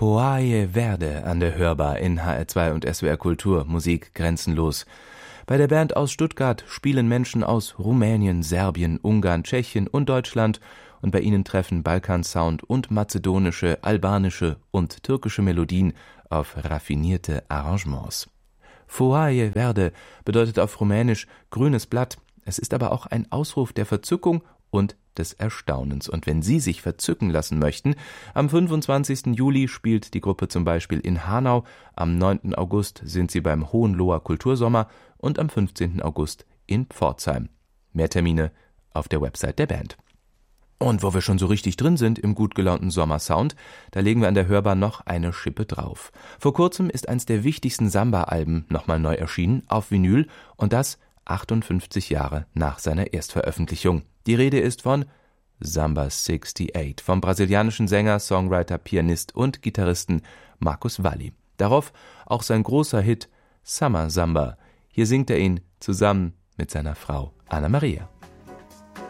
Foaie Verde an der Hörbar in HR2 und SWR Kultur, Musik grenzenlos. Bei der Band aus Stuttgart spielen Menschen aus Rumänien, Serbien, Ungarn, Tschechien und Deutschland und bei ihnen treffen Balkansound und mazedonische, albanische und türkische Melodien auf raffinierte Arrangements. Foaie Verde bedeutet auf Rumänisch grünes Blatt. Es ist aber auch ein Ausruf der Verzückung und des Erstaunens. Und wenn Sie sich verzücken lassen möchten, am 25. Juli spielt die Gruppe zum Beispiel in Hanau, am 9. August sind sie beim Hohenloher Kultursommer und am 15. August in Pforzheim. Mehr Termine auf der Website der Band. Und wo wir schon so richtig drin sind im gut gelaunten Sommersound, da legen wir an der Hörbar noch eine Schippe drauf. Vor kurzem ist eins der wichtigsten Samba-Alben nochmal neu erschienen, auf Vinyl, und das 58 Jahre nach seiner Erstveröffentlichung. Die Rede ist von Samba 68 vom brasilianischen Sänger, Songwriter, Pianist und Gitarristen Marcos Valle. Darauf auch sein großer Hit Summer Samba. Hier singt er ihn zusammen mit seiner Frau Ana Maria.